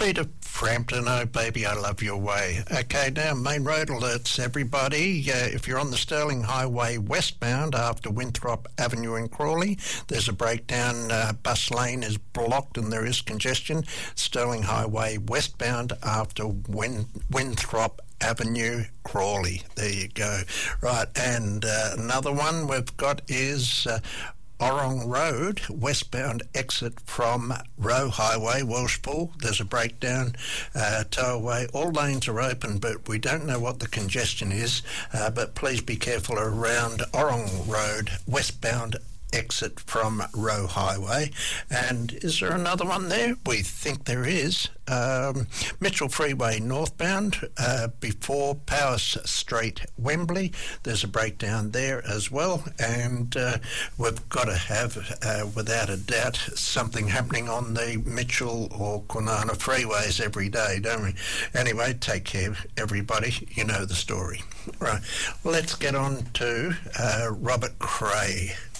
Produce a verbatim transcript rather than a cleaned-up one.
Peter Frampton, oh baby, I love your way. Okay, now main road alerts, everybody. Uh, if you're on the Stirling Highway westbound after Winthrop Avenue in Crawley, there's a breakdown. Uh, bus lane is blocked and there is congestion. Stirling Highway westbound after Win- Winthrop Avenue, Crawley. There you go. Right, and uh, another one we've got is uh, Orrong Road, westbound exit from Roe Highway, Welshpool. There's a breakdown, uh, tow away. All lanes are open, but we don't know what the congestion is. Uh, but please be careful around Orrong Road, westbound exit from Roe Highway. And is there another one there? We think there is. Um, Mitchell Freeway northbound uh, before Powers Street, Wembley. There's a breakdown there as well. And uh, we've got to have, uh, without a doubt, something happening on the Mitchell or Kwinana freeways every day, don't we? Anyway, take care, everybody. You know the story. Right, let's get on to uh, Robert Cray.